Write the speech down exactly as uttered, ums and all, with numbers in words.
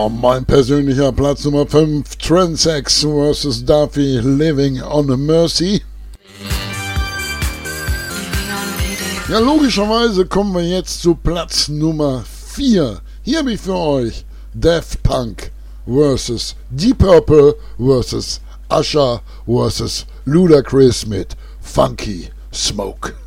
Ja, mein persönlicher Platz Nummer fünf, Transex versus. Duffy, Living on a Mercy. Ja, logischerweise kommen wir jetzt zu Platz Nummer vier. Hier habe ich für euch Daft Punk versus. Deep Purple versus. Usher versus. Ludacris mit Funky Smoke.